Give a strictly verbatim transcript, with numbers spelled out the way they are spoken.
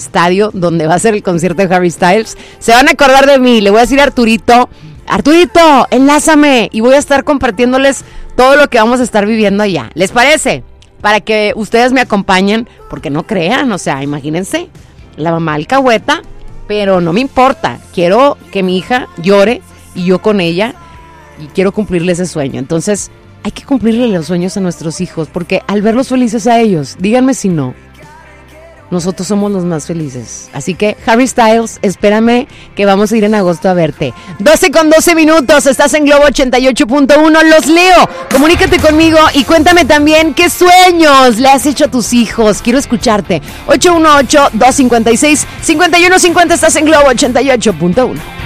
estadio donde va a ser el concierto de Harry Styles, se van a acordar de mí. Le voy a decir a Arturito, Arturito, enlázame y voy a estar compartiéndoles todo lo que vamos a estar viviendo allá. ¿Les parece? Para que ustedes me acompañen, porque no crean, o sea, imagínense, la mamá alcahueta, pero no me importa. Quiero que mi hija llore y yo con ella, y quiero cumplirle ese sueño. Entonces, hay que cumplirle los sueños a nuestros hijos, porque al verlos felices a ellos, díganme si no, nosotros somos los más felices. Así que, Harry Styles, espérame que vamos a ir en agosto a verte. doce con doce minutos, estás en Globo ochenta y ocho punto uno, los leo. Comunícate conmigo y cuéntame también qué sueños le has hecho a tus hijos. Quiero escucharte. ocho uno ocho, dos cinco seis, cinco uno cinco cero, estás en Globo ochenta y ocho punto uno.